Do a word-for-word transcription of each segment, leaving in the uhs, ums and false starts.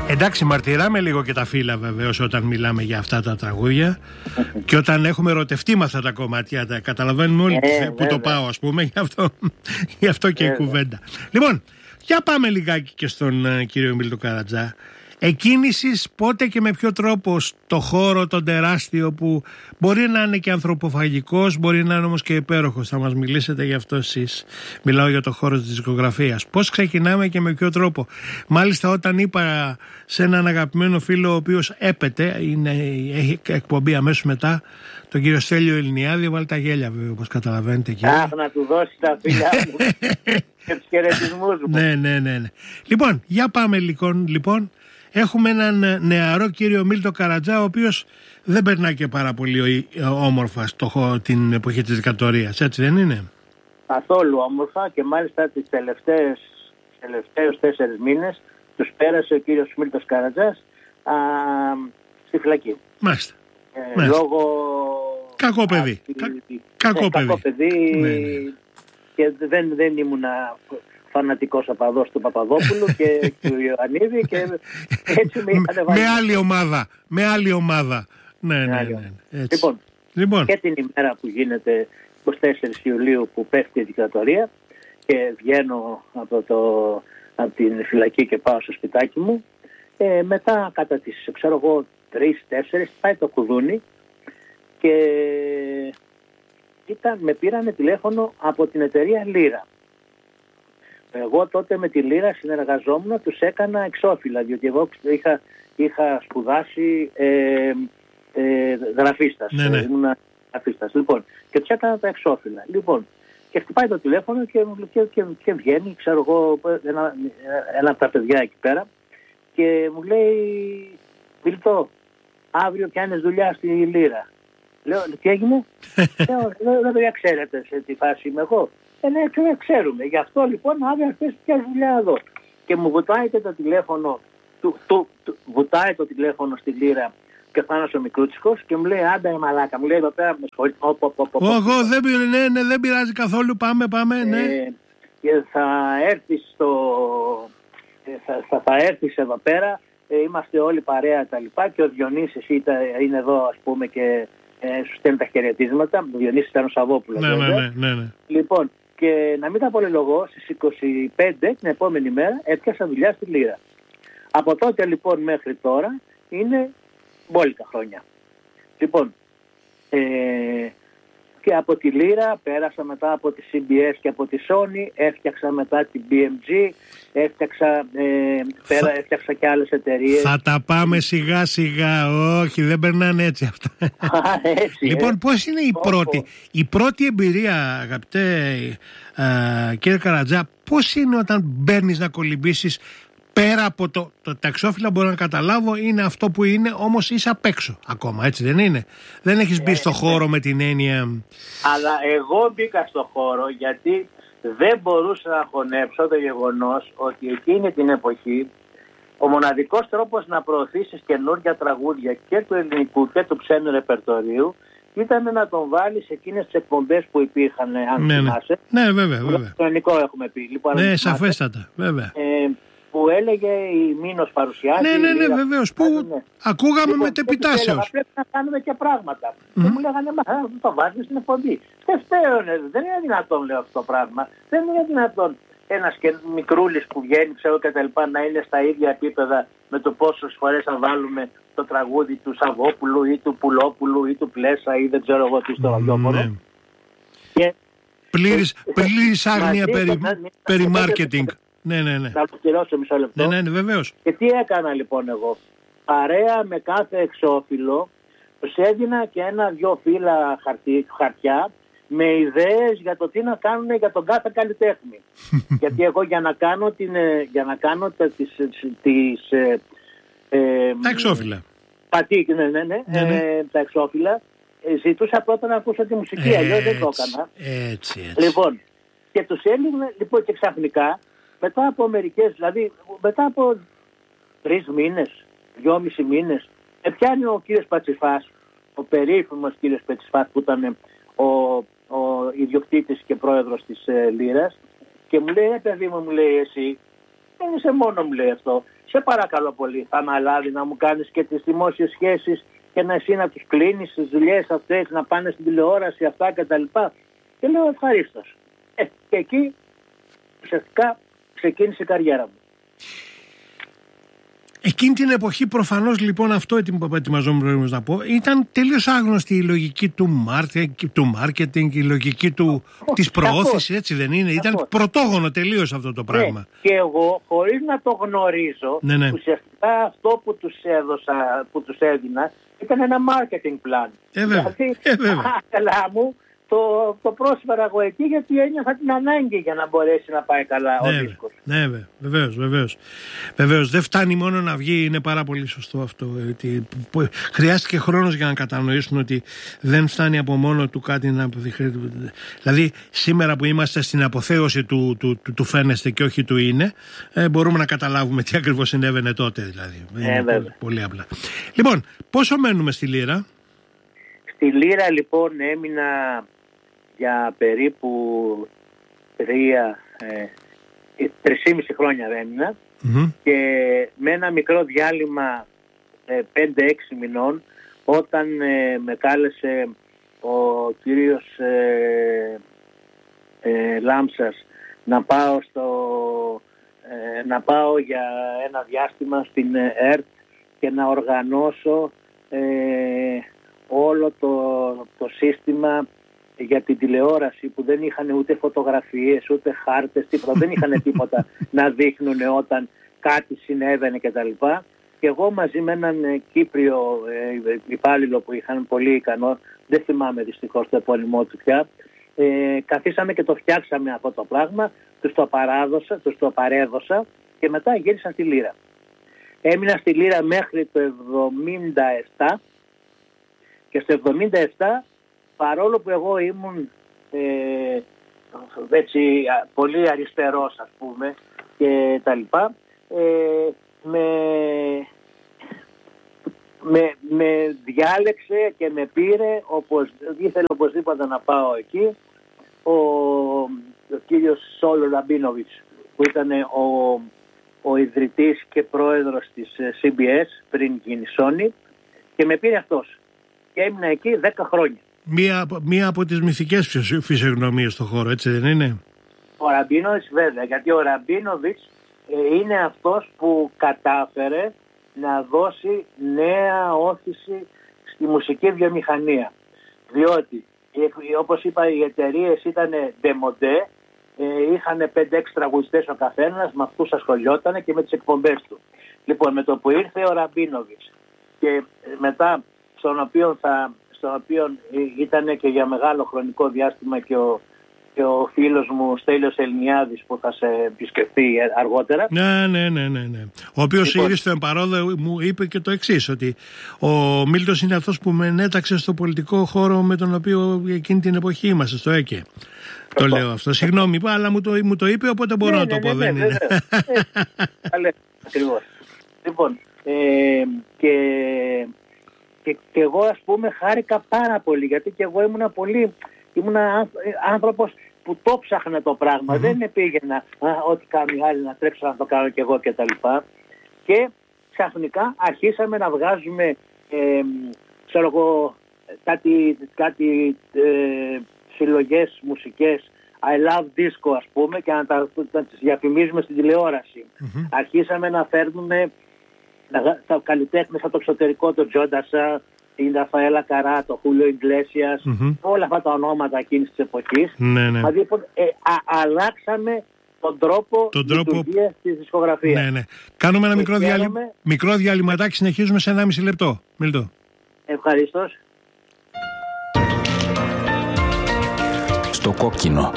Εντάξει, μαρτυράμε λίγο και τα φύλλα βεβαίως όταν μιλάμε για αυτά τα τραγούδια και όταν έχουμε ερωτευτεί με αυτά τα κομμάτια, τα καταλαβαίνουμε όλοι ε, που βέβαια. Το πάω, ας πούμε, γι' αυτό, γι αυτό και η κουβέντα. Λοιπόν, για πάμε λιγάκι και στον uh, κύριο Μίλτο Καρατζά. Εκκίνησης πότε και με ποιο τρόπο στο χώρο τον τεράστιο που μπορεί να είναι και ανθρωποφαγικός, μπορεί να είναι όμως και υπέροχος. Θα μας μιλήσετε γι' αυτό εσείς. Μιλάω για το χώρο της δισκογραφίας. Πώς ξεκινάμε και με ποιο τρόπο. Μάλιστα όταν είπα σε έναν αγαπημένο φίλο ο οποίος έπεται, είναι, έχει εκπομπή αμέσως μετά, τον κύριο Στέλιο Ελληνιάδη, βάλει τα γέλια βέβαια όπως καταλαβαίνετε. Αχ, να του δώσει τα φιλιά μου και τους χαιρετισμούς μου. Ναι, ναι, ναι, ναι. Λοιπόν, για πάμε λοιπόν, λοιπόν. Έχουμε έναν νεαρό κύριο Μίλτο Καρατζά, ο οποίος δεν περνά και πάρα πολύ όμορφα στο, την εποχή της δικτατορίας, έτσι δεν είναι? Καθόλου όμορφα, και μάλιστα τις τελευταίες, τελευταίους τέσσερις μήνες τους πέρασε ο κύριος Μίλτος Καρατζάς α, στη φυλακή. Μάλιστα. Ε, Μάλιστα. Λόγω... Κακό παιδί. Α, Κα, ε, κακό ε, παιδί. Κακό παιδί ναι, ναι. Και δεν, δεν ήμουνα φανατικός οπαδός του Παπαδόπουλου και του Ιωαννίδη και έτσι με είχαν βάλει. Με άλλη ομάδα. Με άλλη ομάδα. Ναι, ναι, ναι, ναι. Έτσι. Λοιπόν, λοιπόν, και την ημέρα που γίνεται εικοστή τέταρτη Ιουλίου που πέφτει η δικτατορία και βγαίνω από, το, από την φυλακή και πάω στο σπιτάκι μου, ε, μετά κατά τις, ξέρω εγώ, τρεις τέσσερις πάει το κουδούνι και ήταν, με πήρανε τηλέφωνο από την εταιρεία Λύρα. Εγώ τότε με τη Λύρα συνεργαζόμουν, τους έκανα εξώφυλλα, διότι εγώ είχα, είχα σπουδάσει ε, ε, γραφίστας. Ναι, ναι. Ήμουν γραφίστας. Λοιπόν, και τους έκανα τα εξώφυλλα. Λοιπόν, και χτυπάει το τηλέφωνο και, και, και, και βγαίνει, ξέρω εγώ, ένα, ένα από τα παιδιά εκεί πέρα και μου λέει, Μίλτο, αύριο πιάνεις δουλειά στη Λύρα. Λέω, τι έγινε? Λέω, δεν παιδιά ξέρετε σε τι φάση είμαι εγώ. Ε, ναι, ξέρουμε. Γι' αυτό λοιπόν αύριο αυτές πια δουλειά εδώ. Και μου βουτάει το τηλέφωνο, του, του, του, βουτάει το τηλέφωνο στη Λύρα και πάνω ο Μικρούτσικος και μου λέει, άντα η μαλάκα. Μου λέει εδώ πέρα, με συγχωρείτε. Εγώ δεν, ναι, ναι, δεν πειράζει καθόλου, πάμε, πάμε, ναι. Ε, και θα έρθεις στο... Θα, θα, θα έρθεις εδώ πέρα, ε, είμαστε όλοι παρέα τα λοιπά και ο Διονύσης είναι εδώ ας πούμε και ε, σου στέλνει τα χαιρετίσματα. Ο Διονύσης ήταν ο Σαββόπουλος. Ναι, ναι, ναι, ναι, ναι. Λοιπόν, και να μην τα πολυλογώ, στις είκοσι πέντε την επόμενη μέρα έπιασα δουλειά στη Λύρα. Από τότε λοιπόν μέχρι τώρα είναι μπόλικα χρόνια. Λοιπόν, ε, και από τη Λύρα πέρασα μετά από τη σι μπι ες και από τη Sony, έφτιαξα μετά την μπι εμ τζι, έφτιαξα, ε, πέρα, θα... έφτιαξα και άλλες εταιρείες. Θα τα πάμε σιγά σιγά, όχι δεν περνάνε έτσι αυτά. έτσι, λοιπόν, ε. πώς είναι η πρώτη, η πρώτη εμπειρία, αγαπητέ ε, κύριε Καρατζά, πώς είναι όταν μπαίνεις να κολυμπήσεις? Πέρα από το, το ταξόφυλλα μπορώ να καταλάβω είναι αυτό που είναι, όμως είσαι απ' έξω ακόμα, έτσι δεν είναι? Δεν έχεις μπει ε, στο ε, χώρο ε. με την έννοια... Αλλά εγώ μπήκα στο χώρο γιατί δεν μπορούσα να χωνέψω το γεγονός ότι εκείνη την εποχή ο μοναδικός τρόπος να προωθήσεις καινούργια τραγούδια και του ελληνικού και του ξένου ρεπερτορίου ήταν να τον βάλεις σε εκείνες τις εκπομπές που υπήρχαν, αν ναι, θυμάσαι. Ναι, ναι βέβαια, βέβαια. Το ελληνικό έχουμε πει. Λοιπόν, ναι, σαφέστατα, βέβαια. Ε, που έλεγε η Μήνος παρουσιάζει. Ναι, ναι, ναι, ναι βεβαίως. Που ναι. ακούγαμε λοιπόν, μετεπιτάσεως. Πρέπει να κάνουμε και πράγματα. Mm-hmm. Και μου λέγανε, μα το βάζουμε στην εκπομπή. Δεν φταίωνε, δεν είναι δυνατόν, λέω αυτό το πράγμα. Δεν είναι δυνατόν ένας και μικρούλης που βγαίνει, ξέρω και τα λοιπά, να είναι στα ίδια επίπεδα με το πόσες φορές θα βάλουμε το τραγούδι του Σαββόπουλου ή του Πουλόπουλου ή του Πλέσα ή δεν ξέρω εγώ τι στο ραδιόφωνο. Mm, ναι. Πλήρης, πλήρης άγνοια περί, περί μάρκετινγκ. Ναι, ναι, ναι. Να το πληρώσω μισό λεπτό. Ναι, ναι, βεβαίως. Και τι έκανα λοιπόν εγώ? Παρέα με κάθε εξώφυλλο τους έδινα και ένα-δυο φύλλα χαρτί, χαρτιά με ιδέες για το τι να κάνουν για τον κάθε καλλιτέχνη. Γιατί εγώ για να κάνω, την, για να κάνω τα, τις, τις, ε, ε, τα εξώφυλλα. Πατή, ναι, ναι, ναι, ναι, ναι. Ε, τα εξώφυλλα. Ε, ζητούσα πρώτα να ακούσω τη μουσική, αλλιώς δεν το έκανα. Έτσι, έτσι. Λοιπόν, και τους έλεγα, λοιπόν, και ξαφνικά μετά από μερικές, δηλαδή μετά από τρεις μήνες, δυόμισι μήνες, με πιάνει ο κύριος Πατσιφάς, ο περίφημος κύριος Πατσιφάς που ήταν ο, ο ιδιοκτήτης και πρόεδρος της ε, Λύρας και μου λέει, ε παιδί μου, μου λέει εσύ, δεν είσαι μόνο, μου λέει αυτό, σε παρακαλώ πολύ, Θαναλάδη, να μου κάνεις και τις δημόσιες σχέσεις και να εσύ να τους κλείνεις τις δουλειές αυτές, να πάνε στην τηλεόραση αυτά κτλ. Και λέω ευχαρίστως. Ε, και εκεί ουσιαστικά ξεκίνησε η καριέρα μου. Εκείνη την εποχή προφανώς λοιπόν αυτό ετοιμαζόμουν να πω, ήταν τελείως άγνωστη η λογική του marketing, η λογική του, oh, της προώθησης, έτσι δεν είναι? Ήταν oh. πρωτόγονο τελείως αυτό το πράγμα. Ναι, και εγώ χωρίς να το γνωρίζω, ναι, ναι. ουσιαστικά αυτό που τους έδωσα, που τους έδινα, ήταν ένα marketing plan. Ε, βέβαια. Δηλαδή, ε, βέβαια. Καλά μου, το, το πρόσφερα εγώ εκεί γιατί ένιωθα την ανάγκη για να μπορέσει να πάει καλά ναι, ο δίσκος. Ναι, βεβαίως, βεβαίως. Βεβαίως, δεν φτάνει μόνο να βγει, είναι πάρα πολύ σωστό αυτό. Ότι, που, χρειάστηκε χρόνος για να κατανοήσουμε ότι δεν φτάνει από μόνο του κάτι να αποδειχθεί. Δηλαδή, σήμερα που είμαστε στην αποθέωση του, του, του, του φαίνεστε και όχι του είναι, ε, μπορούμε να καταλάβουμε τι ακριβώς συνέβαινε τότε. Δηλαδή. Ε, πολύ, πολύ απλά. Λοιπόν, πόσο μένουμε στη Λύρα? Στη Λύρα λοιπόν έμεινα για περίπου τρία, ε, τρισήμιση χρόνια έμεινα mm-hmm. και με ένα μικρό διάλειμμα ε, πέντε έξι μηνών όταν ε, με κάλεσε ο κύριος ε, ε, Λάμψας να πάω, στο, ε, να πάω για ένα διάστημα στην ΕΡΤ και να οργανώσω ε, όλο το, το σύστημα για την τηλεόραση που δεν είχαν ούτε φωτογραφίες, ούτε χάρτες, τίποτα. Δεν είχαν τίποτα να δείχνουν όταν κάτι συνέβαινε κτλ. Και εγώ μαζί με έναν Κύπριο ε, υπάλληλο που είχαν πολύ ικανό, δεν θυμάμαι δυστυχώς το επώνυμό του πια, ε, καθίσαμε και το φτιάξαμε αυτό το πράγμα, τους το παράδοσα, τους το παρέδωσα και μετά γύρισα στη Λύρα. Έμεινα στη Λύρα μέχρι το εβδομήντα επτά και στο εβδομήντα επτά, παρόλο που εγώ ήμουν ε, έτσι πολύ αριστερός ας πούμε και τα λοιπά, ε, με, με, με διάλεξε και με πήρε, όπως, ήθελε οπωσδήποτε να πάω εκεί, ο, ο κύριος Σόλο Ραμπίνοβιτς που ήταν ο, ο ιδρυτής και πρόεδρος της σι μπι ες πριν γίνει Sony και με πήρε αυτός και έμεινα εκεί δέκα χρόνια. Μία, μία από τις μυθικές φυσιογνωμίες στον χώρο, έτσι δεν είναι? Ο Ραμπίνοβιτς βέβαια, γιατί ο Ραμπίνοβιτς ε, είναι αυτός που κατάφερε να δώσει νέα όθηση στη μουσική βιομηχανία. Διότι, όπως είπα, οι εταιρείες ήταν ντεμοντέ, ε, είχαν πέντε έξι τραγουδιστές ο καθένας, με αυτούς ασχολιόταν και με τις εκπομπές του. Λοιπόν, με το που ήρθε ο Ραμπίνοβιτς και μετά στον οποίο θα... στον οποίο ήταν και για μεγάλο χρονικό διάστημα και ο, και ο φίλος μου Στέλιος Ελληνιάδης που θα σε επισκεφτεί αργότερα. Ναι, ναι, ναι, ναι, ναι. Ο οποίος λοιπόν, ήρθε παρόλο μου είπε και το εξής, ότι ο Μίλτος είναι αυτός που με ενέταξε στο πολιτικό χώρο με τον οποίο εκείνη την εποχή είμαστε, στο ΕΚΕ. Το λέω αυτό. Συγγνώμη, αλλά μου το, μου το είπε, οπότε μπορώ ναι, να το ναι, πω. Ναι, δεν ναι, είναι. Ναι, ακριβώς. Λοιπόν, ε, και... Και, και εγώ ας πούμε χάρηκα πάρα πολύ γιατί και εγώ ήμουνα πολύ, ήμουνα άνθρωπος που το ψάχνε το πράγμα, mm-hmm. δεν με πήγαινα α, ό,τι κάνουν οι άλλοι να τρέξω να το κάνω και εγώ και τα λοιπά. Και ξαφνικά αρχίσαμε να βγάζουμε ε, ξέρω εγώ κάτι, κάτι ε, συλλογές μουσικές I love disco ας πούμε και να, τα, να τις διαφημίζουμε στην τηλεόραση. Mm-hmm. Αρχίσαμε να φέρνουμε τα καλλιτέχνες από το εξωτερικό, τον Τζόντασα, την Ραφαέλα Καρά, το Χούλιο Ιγκλέσιας, mm-hmm. όλα αυτά τα ονόματα εκείνης της εποχής. Ναι, ναι. Δηλαδή ε, α, αλλάξαμε τον τρόπο τον λειτουργίας τρόπο... της δισκογραφίας. Ναι, ναι. Κάνουμε ένα μικρό, διάλει... θέλουμε... μικρό διαλυματάκι, συνεχίζουμε σε ενάμιση λεπτό. Μίλτο. Ευχαριστώ. Στο κόκκινο.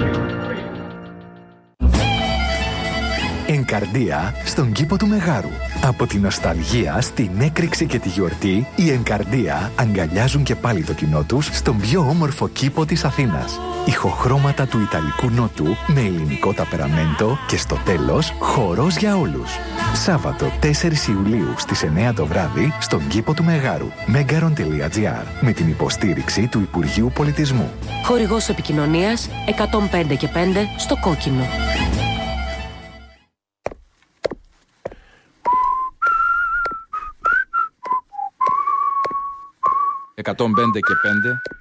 Ενκαρδία στον κήπο του Μεγάρου. Από τη νοσταλγία στην έκρηξη και τη γιορτή, οι Ενκαρδία αγκαλιάζουν και πάλι το κοινό τους στον πιο όμορφο κήπο της Αθήνας. Ηχοχρώματα του Ιταλικού Νότου με ελληνικό ταπεραμέντο και στο τέλος χορός για όλους. Σάββατο τέσσερις Ιουλίου στις εννιά το βράδυ στον κήπο του Μεγάρου. megaron τελεία gr με την υποστήριξη του Υπουργείου Πολιτισμού. Χορηγός επικοινωνίας εκατόν πέντε και πέντε στο κόκκινο. εκατόν πέντε και πέντε